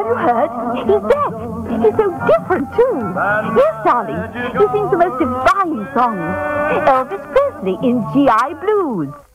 you heard? He's deaf. He's so different, too. Yes, darling. He sings the most divine songs. Elvis Presley in G.I. Blues.